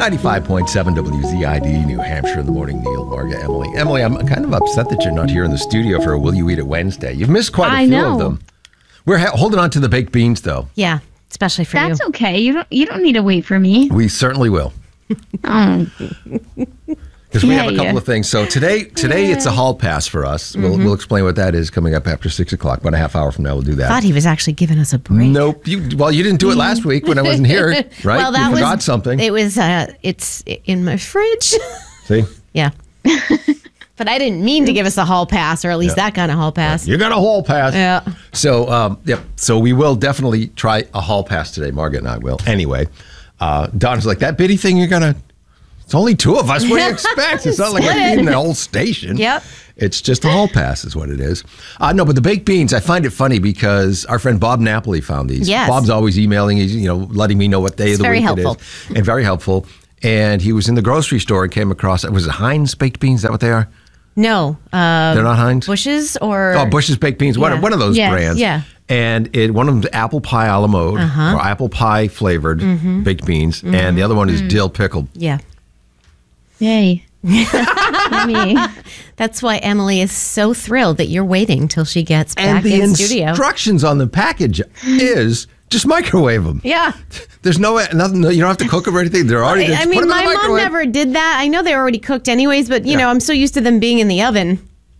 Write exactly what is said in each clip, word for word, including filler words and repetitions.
ninety-five point seven W Z I D, New Hampshire in the morning. Neil, Marga, Emily. Emily, I'm kind of upset that you're not here in the studio for a Will You Eat It Wednesday. You've missed quite a I few know. of them. We're ha- holding on to the baked beans, though. Yeah, especially for That's you. okay. You don't you don't need to wait for me. We certainly will. Oh. Because we have a Yeah, couple yeah. of things. So today, today it's a hall pass for us. We'll, Mm-hmm. we'll explain what that is coming up after six o'clock. About a half hour from now, we'll do that. I thought he was actually giving us a break. Nope. You, well, you didn't do it last week when I wasn't here, right? Well, that you forgot was, something. It was, uh, it's in my fridge. See? Yeah. But I didn't mean to give us a hall pass, or at least Yeah. that kind of hall pass. You got a hall pass. Yeah. So, um, yep. So we will definitely try a hall pass today. Margaret and I will. Anyway, uh, Don's like, that bitty thing you're going to, it's only two of us. What do you expect? It's not like Split we're it. feeding the whole station. Yep. It's just a hall pass is what it is. Uh, no, but the baked beans, I find it funny because our friend Bob Napoli found these. Yes. Bob's always emailing, he's, you know, letting me know what day It's of the very week helpful. it is. And very helpful. And he was in the grocery store and came across, was it Heinz baked beans? Is that what they are? No. Uh, They're not Heinz? Bushes or. Oh, Bush's Baked Beans, one, Yeah. one of those Yes. brands. Yeah. And it, one of them's apple pie a la mode, Uh-huh. or apple pie flavored Mm-hmm. baked beans, and the other one is dill pickled. Yeah. Yay. I mean, That's why Emily is so thrilled that you're waiting till she gets And back the in studio. instructions on the package is just microwave them. Yeah. There's no nothing. You don't have to cook them or anything. They're already. I, just I put mean, them in my the mom microwave. never did that. I know they're already cooked anyways, but, you Yeah. know, I'm so used to them being in the oven.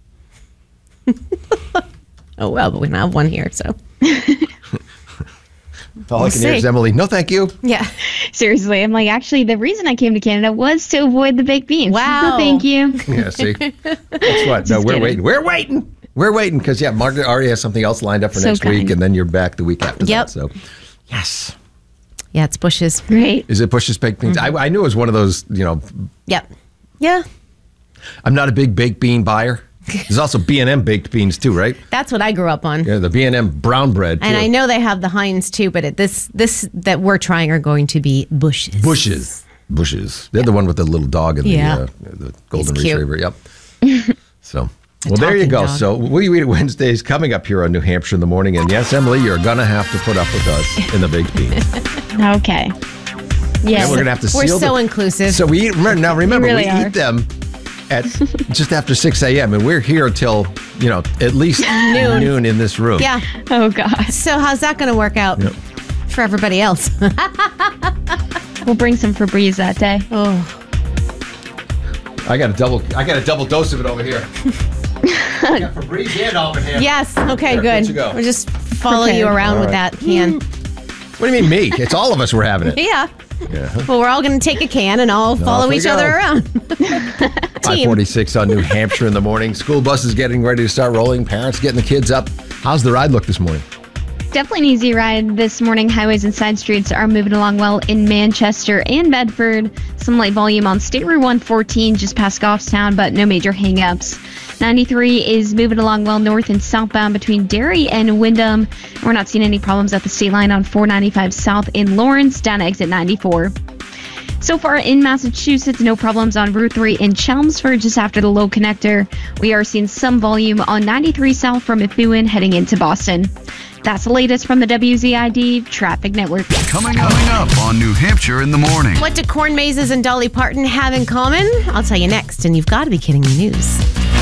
Oh, well, but we don't have one here, so. All I We'll can hear is see. Emily. No, thank you. Yeah. seriously, I'm like, actually, the reason I came to Canada was to avoid the baked beans. Wow. So thank you. Yeah. See, that's what. No, we're kidding. waiting. We're waiting. We're waiting because yeah, Margaret already has something else lined up for So next week, kind. and then you're back the week after Yep. that. So, yes. Yeah, it's Bush's. Great. Is it Bush's Baked Beans? Mm-hmm. I, I knew it was one of those, you know, Yep. Yeah. I'm not a big baked bean buyer. There's also B and M baked beans too, right? That's what I grew up on. Yeah, the B and M brown bread too. And I know they have the Heinz too, but it, this this that we're trying are going to be Bush's. Bushes. Bushes. They're the one with the little dog and Yeah. the, uh, the golden He's cute. retriever. Yep. So, well, there you talking go. dog. So, Will You Eat It Wednesdays coming up here on New Hampshire in the morning. And yes, Emily, you're going to have to put up with us in the baked beans. Okay. And Yes. we're going to have to We're seal so them. inclusive. So, we eat, remember, now remember, really we are. eat them at just after six a.m. and we're here till, you know, at least noon, noon in this room. Yeah. Oh, God. So how's that going to work out Yep. for everybody else? We'll bring some Febreze that day. Oh, I got a double. I got a double dose of it over here. I got Febreze and almond ham. yes. Okay, There, good. good to go. We'll just follow Okay. you around All with right. that can. What do you mean me? It's all of us. We're having it. Yeah. Yeah. Well, we're all going to take a can and all follow we each go. other around. five forty-six on New Hampshire in the morning. School bus is getting ready to start rolling. Parents getting the kids up. How's the ride look this morning? Definitely an easy ride this morning. Highways and side streets are moving along well in Manchester and Bedford. Some light volume on State Route one fourteen just past Goffstown, but no major hangups. ninety-three is moving along well north and southbound between Derry and Wyndham. We're not seeing any problems at the state line on four ninety-five south in Lawrence down to exit ninety-four. So far in Massachusetts, no problems on Route three in Chelmsford just after the low connector. We are seeing some volume on ninety-three south from Methuen heading into Boston. That's the latest from the W Z I D Traffic Network. Coming, coming up on New Hampshire in the morning. What do Corn Mazes and Dolly Parton have in common? I'll tell you next, and you've got to be kidding me news.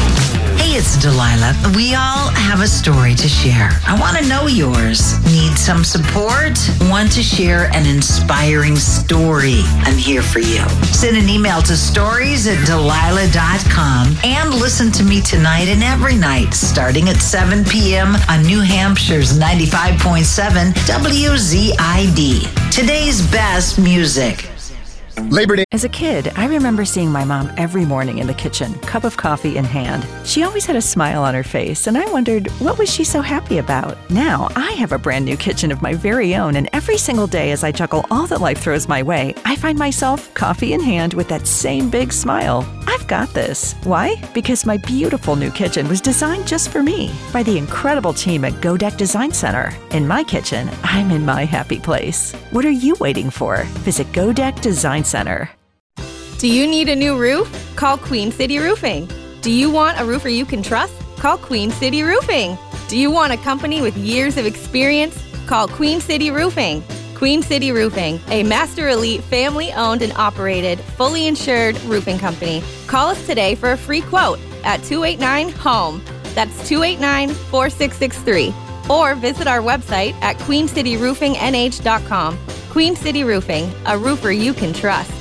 Hey, it's Delilah. We all have a story to share. I want to know yours. Need some support? Want to share an inspiring story? I'm here for you. Send an email to stories at delilah dot com and listen to me tonight and every night starting at seven p.m. on New Hampshire's ninety-five point seven W Z I D. Today's best music. Labor Day. As a kid, I remember seeing my mom every morning in the kitchen, cup of coffee in hand. She always had a smile on her face, and I wondered, what was she so happy about? Now, I have a brand new kitchen of my very own, and every single day as I juggle all that life throws my way, I find myself, coffee in hand, with that same big smile. I've got this. Why? Because my beautiful new kitchen was designed just for me by the incredible team at GoDeck Design Center. In my kitchen, I'm in my happy place. What are you waiting for? Visit GoDeck Design Center. Do you need a new roof? Call Queen City Roofing. Do you want a roofer you can trust? Call Queen City Roofing. Do you want a company with years of experience? Call Queen City Roofing. Queen City Roofing, a Master Elite family-owned and operated, fully insured roofing company. Call us today for a free quote at two eight nine, HOME. That's two eight nine, four six six three. Or visit our website at queen city roofing n h dot com. Queen City Roofing, a roofer you can trust.